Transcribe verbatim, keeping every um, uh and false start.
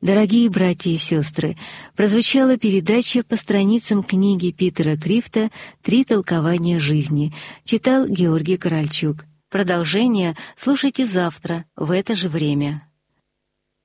Дорогие братья и сестры, прозвучала передача по страницам книги Питера Крифта «Три толкования жизни». Читал Георгий Корольчук. Продолжение слушайте завтра в это же время.